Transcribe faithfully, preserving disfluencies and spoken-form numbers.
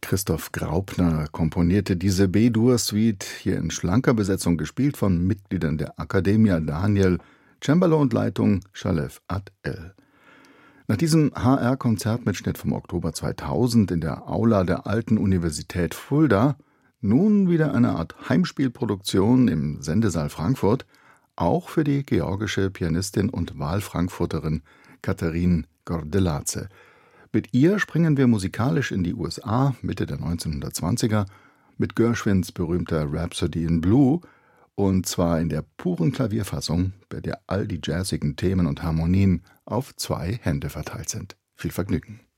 Christoph Graupner komponierte diese B-Dur-Suite, hier in schlanker Besetzung gespielt von Mitgliedern der Accademia Daniel, Cembalo und Leitung Shalev Ad-El. Nach diesem H R-Konzertmitschnitt vom Oktober zweitausend in der Aula der Alten Universität Fulda nun wieder eine Art Heimspielproduktion im Sendesaal Frankfurt, auch für die georgische Pianistin und Wahlfrankfurterin Katharine Gordeladze. Mit ihr springen wir musikalisch in die U S A Mitte der neunzehnhundertzwanziger mit Gershwins berühmter Rhapsody in Blue, und zwar in der puren Klavierfassung, bei der all die jazzigen Themen und Harmonien auf zwei Hände verteilt sind. Viel Vergnügen.